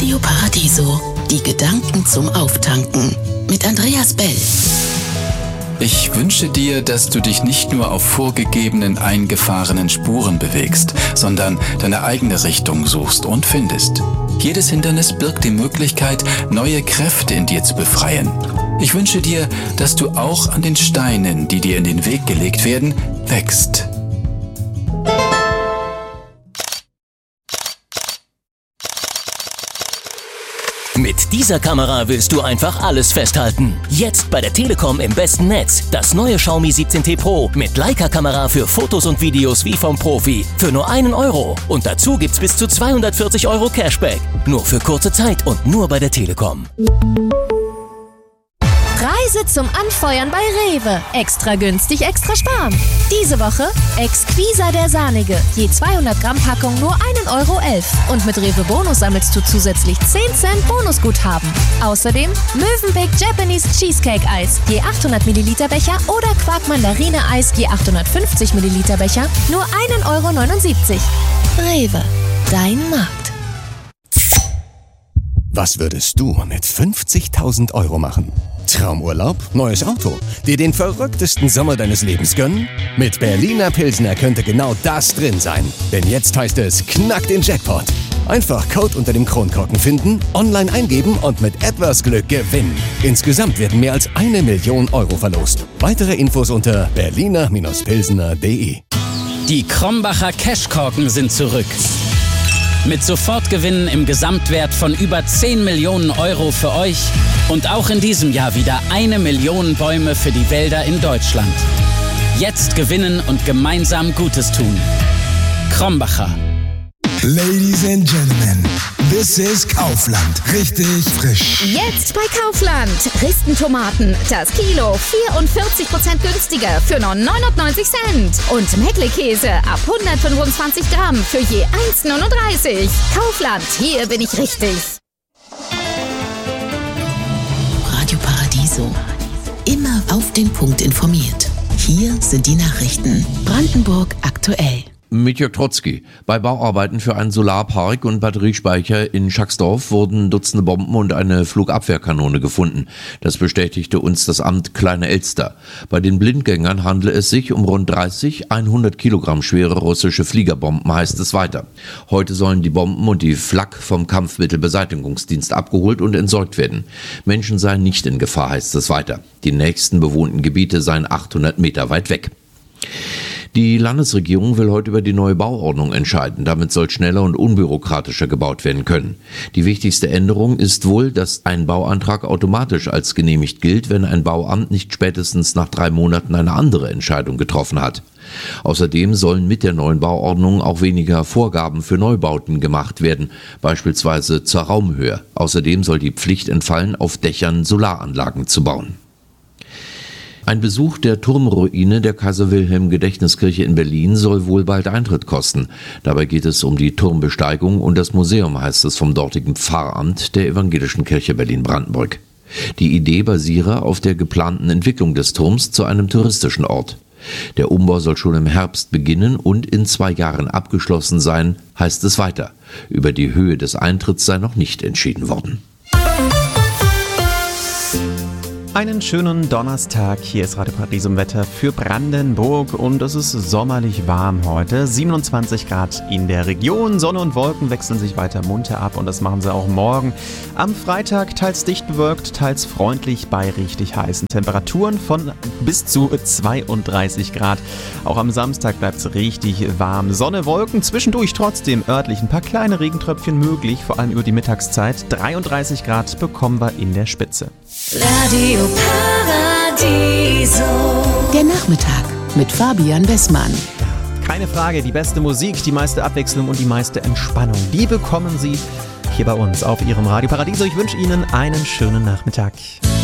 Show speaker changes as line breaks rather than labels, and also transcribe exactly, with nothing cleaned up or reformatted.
Radio Paradiso. Die Gedanken zum Auftanken. Mit Andreas Bell.
Ich wünsche dir, dass du dich nicht nur auf vorgegebenen, eingefahrenen Spuren bewegst, sondern deine eigene Richtung suchst und findest. Jedes Hindernis birgt die Möglichkeit, neue Kräfte in dir zu befreien. Ich wünsche dir, dass du auch an den Steinen, die dir in den Weg gelegt werden, wächst.
Mit dieser Kamera willst du einfach alles festhalten. Jetzt bei der Telekom im besten Netz. Das neue Xiaomi siebzehn T Pro mit Leica-Kamera für Fotos und Videos wie vom Profi. Für nur einen Euro. Und dazu gibt's bis zu zweihundertvierzig Euro Cashback. Nur für kurze Zeit und nur bei der Telekom.
Reise zum Anfeuern bei Rewe. Extra günstig, extra sparen. Diese Woche Exquisa der Sahnige. Je zweihundert Gramm Packung nur einen Euro elf. Und mit Rewe Bonus sammelst du zusätzlich zehn Cent Bonusguthaben. Außerdem Mövenpick Japanese Cheesecake Eis. Je achthundert Milliliter Becher oder Quark Mandarine Eis. Je achthundertfünfzig Milliliter Becher. Nur einen Euro neunundsiebzig. Rewe. Dein Markt.
Was würdest du mit fünfzigtausend Euro machen? Traumurlaub? Neues Auto? Dir den verrücktesten Sommer deines Lebens gönnen? Mit Berliner Pilsner könnte genau das drin sein. Denn jetzt heißt es, knack den Jackpot. Einfach Code unter dem Kronkorken finden, online eingeben und mit etwas Glück gewinnen. Insgesamt werden mehr als eine Million Euro verlost. Weitere Infos unter berliner Pilsner punkt de.
Die Krombacher Cashkorken sind zurück. Mit Sofortgewinnen im Gesamtwert von über zehn Millionen Euro für euch und auch in diesem Jahr wieder eine Million Bäume für die Wälder in Deutschland. Jetzt gewinnen und gemeinsam Gutes tun. Krombacher.
Ladies and Gentlemen, this is Kaufland. Richtig frisch.
Jetzt bei Kaufland. Ristentomaten. Das Kilo vierundvierzig Prozent günstiger für nur neunundneunzig Cent. Und Meckle-Käse ab hundertfünfundzwanzig Gramm für je eins neununddreißig. Kaufland, hier bin ich richtig.
Radio Paradiso. Immer auf den Punkt informiert. Hier sind die Nachrichten. Brandenburg aktuell.
Mit Jörg Trotzki. Bei Bauarbeiten für einen Solarpark und Batteriespeicher in Schacksdorf wurden Dutzende Bomben und eine Flugabwehrkanone gefunden. Das bestätigte uns das Amt Kleine Elster. Bei den Blindgängern handle es sich um rund dreißig hundert Kilogramm schwere russische Fliegerbomben, heißt es weiter. Heute sollen die Bomben und die Flak vom Kampfmittelbeseitigungsdienst abgeholt und entsorgt werden. Menschen seien nicht in Gefahr, heißt es weiter. Die nächsten bewohnten Gebiete seien achthundert Meter weit weg. Die Landesregierung will heute über die neue Bauordnung entscheiden. Damit soll schneller und unbürokratischer gebaut werden können. Die wichtigste Änderung ist wohl, dass ein Bauantrag automatisch als genehmigt gilt, wenn ein Bauamt nicht spätestens nach drei Monaten eine andere Entscheidung getroffen hat. Außerdem sollen mit der neuen Bauordnung auch weniger Vorgaben für Neubauten gemacht werden, beispielsweise zur Raumhöhe. Außerdem soll die Pflicht entfallen, auf Dächern Solaranlagen zu bauen. Ein Besuch der Turmruine der Kaiser-Wilhelm-Gedächtniskirche in Berlin soll wohl bald Eintritt kosten. Dabei geht es um die Turmbesteigung und das Museum, heißt es vom dortigen Pfarramt der Evangelischen Kirche Berlin-Brandenburg. Die Idee basiere auf der geplanten Entwicklung des Turms zu einem touristischen Ort. Der Umbau soll schon im Herbst beginnen und in zwei Jahren abgeschlossen sein, heißt es weiter. Über die Höhe des Eintritts sei noch nicht entschieden worden.
Einen schönen Donnerstag, hier ist Radio Paradiso im Wetter für Brandenburg und es ist sommerlich warm heute, siebenundzwanzig Grad in der Region, Sonne und Wolken wechseln sich weiter munter ab und das machen sie auch morgen. Am Freitag teils dicht bewölkt, teils freundlich bei richtig heißen Temperaturen von bis zu zweiunddreißig Grad. Auch am Samstag bleibt es richtig warm, Sonne, Wolken, zwischendurch trotzdem örtlich ein paar kleine Regentröpfchen möglich, vor allem über die Mittagszeit, dreiunddreißig Grad bekommen wir in der Spitze.
Radio Paradiso. Der Nachmittag mit Fabian Wessmann.
Keine Frage, die beste Musik, die meiste Abwechslung und die meiste Entspannung, die bekommen Sie hier bei uns auf Ihrem Radio Paradiso. Ich wünsche Ihnen einen schönen Nachmittag.